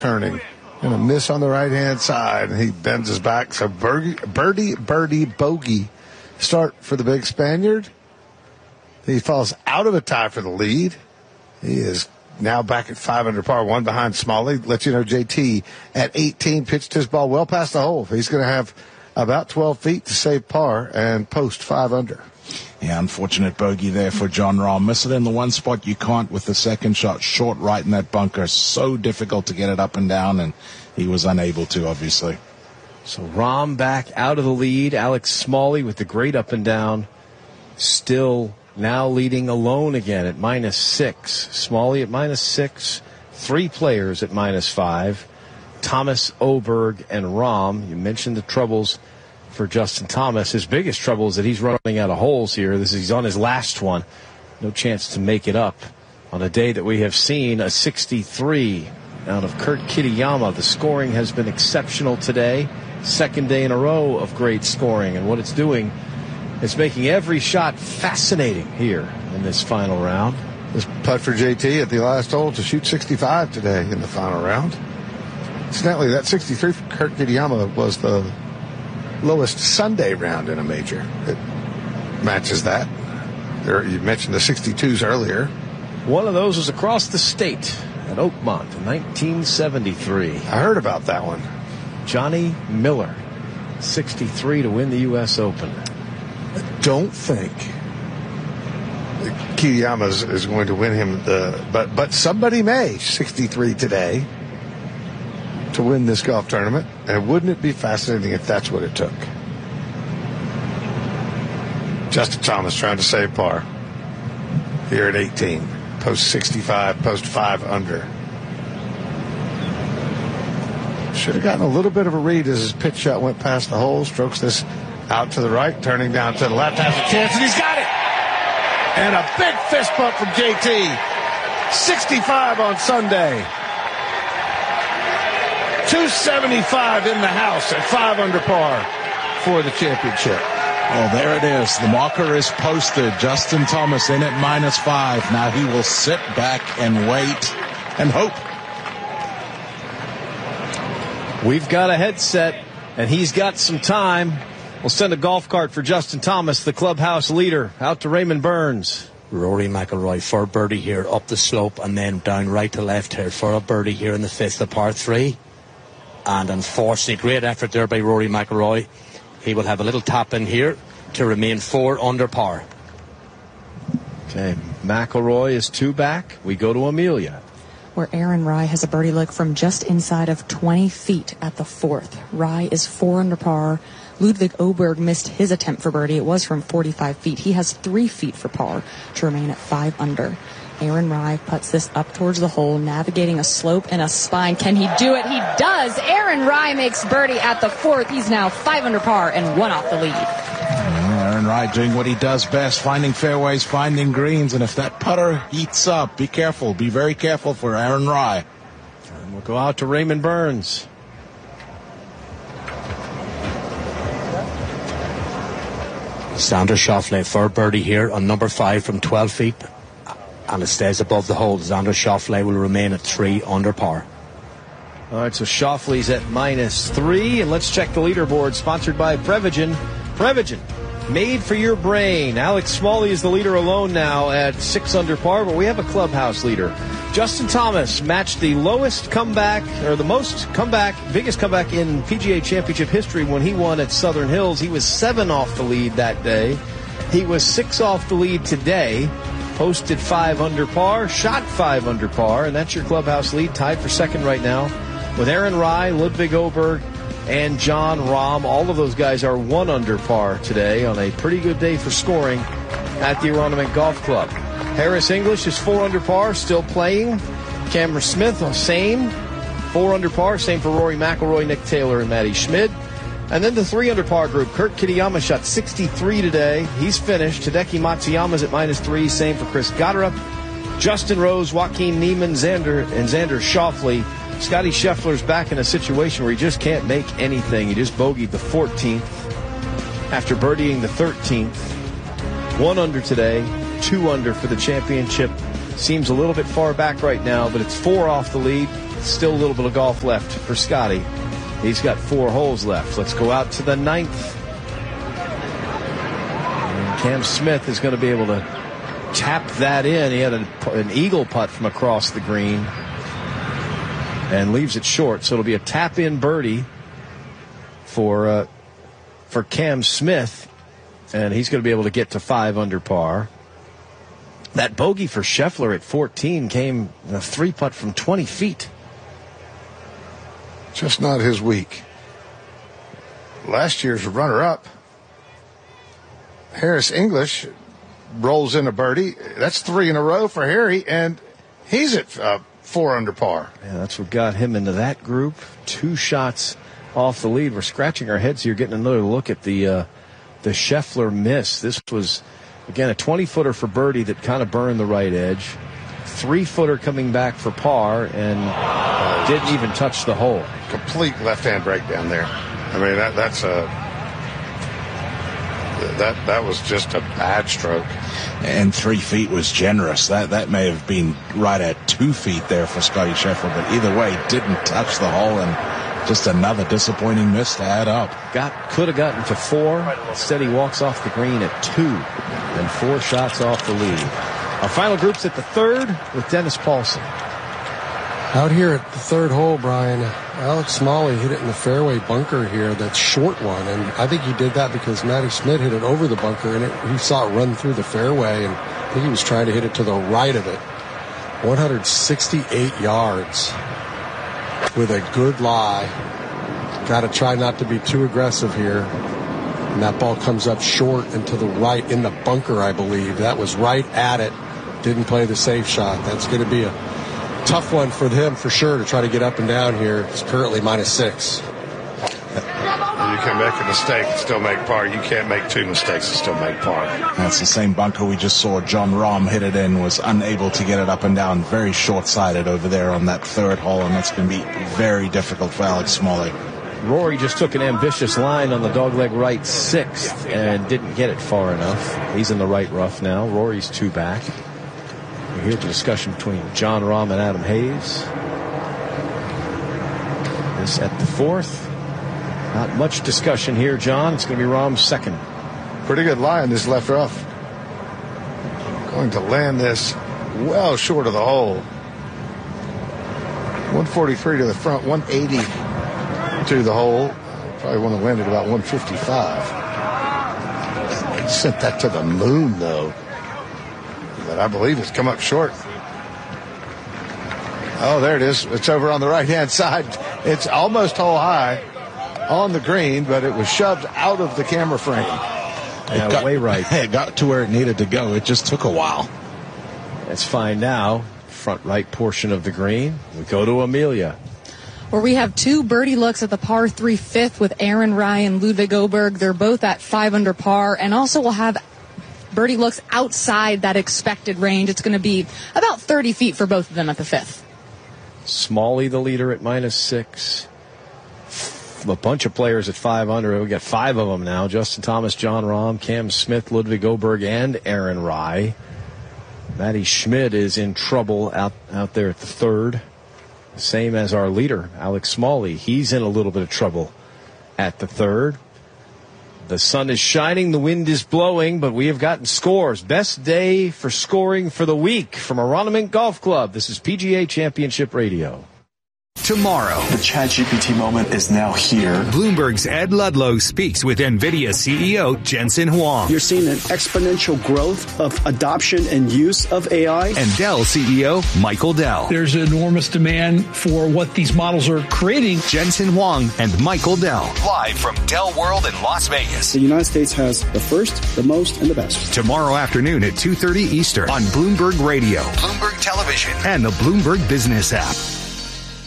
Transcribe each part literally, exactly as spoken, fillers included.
turning. And a miss on the right-hand side, and he bends his back. So birdie, birdie, birdie, bogey start for the big Spaniard. He falls out of a tie for the lead. He is now back at five under par, one behind Smalley. Let you know, J T at eighteen pitched his ball well past the hole. He's going to have about twelve feet to save par and post five under. Yeah, unfortunate bogey there for Jon Rahm. Miss it in the one spot you can't with the second shot. Short right in that bunker. So difficult to get it up and down, and he was unable to, obviously. So Rahm back out of the lead. Alex Smalley with the great up and down. Still now leading alone again at minus six. Smalley at minus six. Three players at minus five. Thomas, Oberg, and Rahm. You mentioned the troubles for Justin Thomas. His biggest trouble is that he's running out of holes here. This is, he's on his last one. No chance to make it up on a day that we have seen a sixty-three out of Kurt Kitayama. The scoring has been exceptional today. Second day in a row of great scoring. And what it's doing is making every shot fascinating here in this final round. This putt for J T at the last hole to shoot sixty-five today in the final round. Incidentally, that sixty-three for Kurt Kitayama was the lowest Sunday round in a major. It matches that. There, you mentioned the sixty-twos earlier. One of those was across the state at Oakmont in nineteen seventy-three. I heard about that one. Johnny Miller, sixty-three to win the U S Open. I don't think Kitayama is, is going to win him the, but but somebody may sixty-three today to win this golf tournament, and wouldn't it be fascinating if that's what it took? Justin Thomas trying to save par here at eighteen, post sixty-five, post five under. Should have gotten a little bit of a read as his pitch shot went past the hole. Strokes this out to the right, turning down to the left, has a chance, and he's got it! And a big fist bump from J T. sixty-five on Sunday. two seventy-five in the house at five under par for the championship. Oh, there it is. The marker is posted. Justin Thomas in at minus five. Now he will sit back and wait and hope. We've got a headset, and he's got some time. We'll send a golf cart for Justin Thomas, the clubhouse leader, out to Raymond Burns. Rory McIlroy for a birdie here up the slope, and then down right to left here for a birdie here in the fifth, the par three. And unfortunately, great effort there by Rory McIlroy. He will have a little tap in here to remain four under par. Okay, McIlroy is two back. We go to Amelia, where Aaron Rai has a birdie look from just inside of twenty feet at the fourth. Rai is four under par. Ludwig Oberg missed his attempt for birdie. It was from forty-five feet. He has three feet for par to remain at five under. Aaron Rai puts this up towards the hole, navigating a slope and a spine. Can he do it? He does. Aaron Rai makes birdie at the fourth. He's now five under par and one off the lead. Aaron Rai doing what he does best, finding fairways, finding greens, and if that putter heats up, be careful. Be very careful for Aaron Rai. And we'll go out to Raymond Burns. Xander Schauffele for a birdie here on number five from twelve feet. And it stays above the hole. Xander Schauffele will remain at three under par. All right, so Schauffele's at minus three. And let's check the leaderboard, sponsored by Prevagen. Prevagen, made for your brain. Alex Smalley is the leader alone now at six under par, but we have a clubhouse leader. Justin Thomas matched the lowest comeback, or the most comeback, biggest comeback in P G A Championship history when he won at Southern Hills. He was seven off the lead that day. He was six off the lead today. Posted five under par, shot five under par, and that's your clubhouse lead, tied for second right now with Aaron Rai, Ludwig Oberg, and Jon Rahm. All of those guys are one under par today on a pretty good day for scoring at the Aronimink Golf Club. Harris English is four under par, still playing. Cameron Smith, same, four under par, same for Rory McIlroy, Nick Taylor, and Matty Schmid. And then the three under par group. Kurt Kitayama shot sixty-three today. He's finished. Hideki Matsuyama's at minus three. Same for Chris Gotterup. Justin Rose, Joaquin Niemann, Xander, and Xander Schauffele. Scotty Scheffler's back in a situation where he just can't make anything. He just bogeyed the fourteenth after birdieing the thirteenth. One under today, two under for the championship. Seems a little bit far back right now, but it's four off the lead. Still a little bit of golf left for Scotty. He's got four holes left. Let's go out to the ninth. And Cam Smith is going to be able to tap that in. He had a, an eagle putt from across the green and leaves it short. So it'll be a tap-in birdie for uh, for Cam Smith, and he's going to be able to get to five under par. That bogey for Scheffler at fourteen came a three putt from twenty feet. Just not his week. Last year's runner-up, Harris English, rolls in a birdie. That's three in a row for Harry, and he's at uh, four under par. Yeah, that's what got him into that group. Two shots off the lead. We're scratching our heads here, getting another look at the uh, the Scheffler miss. This was, again, a twenty-footer for birdie that kind of burned the right edge. Three-footer coming back for par, and uh, didn't even touch the hole. Complete left-hand breakdown there. I mean, that that's a that that was just a bad stroke. And three feet was generous. That that may have been right at two feet there for Scotty Scheffler, but either way, didn't touch the hole, and just another disappointing miss to add up. Got could have gotten to four. Instead, he walks off the green at two, and four shots off the lead. Our final group's at the third with Dennis Paulson. Out here at the third hole, Brian, Alex Smalley hit it in the fairway bunker here, that short one, and I think he did that because Matty Schmidt hit it over the bunker, and it, he saw it run through the fairway, and I think he was trying to hit it to the right of it. one hundred sixty-eight yards with a good lie. Got to try not to be too aggressive here. And that ball comes up short and to the right in the bunker, I believe. That was right at it. Didn't play the safe shot. That's going to be a tough one for them for sure to try to get up and down here. It's currently minus six. You can make a mistake and still make par. You can't make two mistakes and still make par. That's the same bunker we just saw John Rahm hit it in, was unable to get it up and down. Very short-sighted over there on that third hole, and that's going to be very difficult for Alex Smalley. Rory just took an ambitious line on the dogleg right sixth and didn't get it far enough. He's in the right rough now. Rory's two back. We hear the discussion between John Rahm and Adam Hayes. This at the fourth. Not much discussion here, John. It's going to be Rahm's second. Pretty good lie in this left rough. Going to land this well short of the hole. one forty-three to the front, one eighty to the hole. Probably want to land at about one fifty-five. Sent that to the moon, though. But I believe it's come up short. Oh, there it is. It's over on the right-hand side. It's almost hole high on the green, but it was shoved out of the camera frame. Yeah, it got, way right. It got to where it needed to go. It just took a while. That's fine now. Front right portion of the green. We go to Amelia, where we have two birdie looks at the par three fifth with Aaron Rai and Ludwig Oberg. They're both at five under par, and also we'll have birdie looks outside that expected range. It's going to be about thirty feet for both of them at the fifth. Smalley, the leader, at minus six. A bunch of players at five under. We got five of them now. Justin Thomas, John Rahm, Cam Smith, Ludwig Oberg, and Aaron Rai. Matty Schmidt is in trouble out, out there at the third. Same as our leader, Alex Smalley. He's in a little bit of trouble at the third. The sun is shining, the wind is blowing, but we have gotten scores. Best day for scoring for the week from Aronimink Golf Club. This is P G A Championship Radio. Tomorrow, the ChatGPT moment is now here. Bloomberg's Ed Ludlow speaks with NVIDIA C E O Jensen Huang. You're seeing an exponential growth of adoption and use of A I. And Dell C E O Michael Dell. There's enormous demand for what these models are creating. Jensen Huang and Michael Dell, live from Dell World in Las Vegas. The United States has the first, the most, and the best. Tomorrow afternoon at two thirty Eastern on Bloomberg Radio, Bloomberg Television, and the Bloomberg Business app.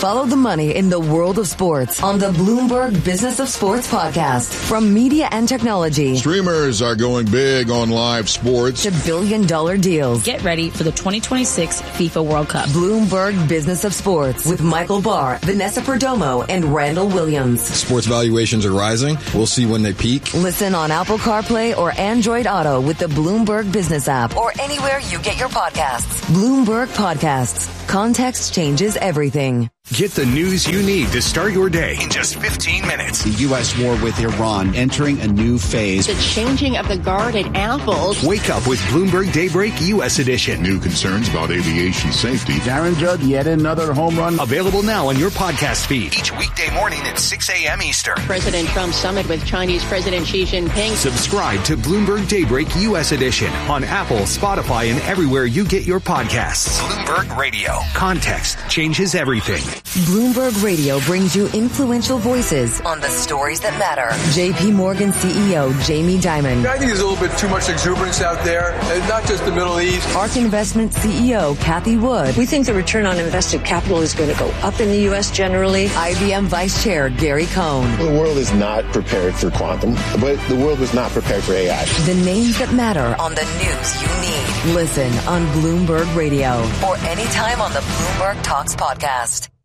Follow the money in the world of sports on the Bloomberg Business of Sports podcast. From media and technology. Streamers are going big on live sports. To billion dollar deals. Get ready for the twenty twenty-six FIFA World Cup. Bloomberg Business of Sports with Michael Barr, Vanessa Perdomo, and Randall Williams. Sports valuations are rising. We'll see when they peak. Listen on Apple CarPlay or Android Auto with the Bloomberg Business app or anywhere you get your podcasts. Bloomberg Podcasts. Context changes everything. Get the news you need to start your day in just fifteen minutes. The U S war with Iran entering a new phase. The changing of the guard at Apple. Wake up with Bloomberg Daybreak U S Edition. New concerns about aviation safety. Darren Judd, yet another home run. Available now on your podcast feed. Each weekday morning at six a.m. Eastern. President Trump summit with Chinese President Xi Jinping. Subscribe to Bloomberg Daybreak U S Edition on Apple, Spotify, and everywhere you get your podcasts. Bloomberg Radio. Context changes everything. Bloomberg Radio brings you influential voices on the stories that matter. J P Morgan C E O Jamie Dimon. I think there's a little bit too much exuberance out there, not just the Middle East. ARK Investment C E O Kathy Wood. We think the return on invested capital is going to go up in the U S generally. I B M Vice Chair Gary Cohn. The world is not prepared for quantum, but the world was not prepared for A I. The names that matter on the news you need. Listen on Bloomberg Radio or anytime on the Bloomberg Talks podcast.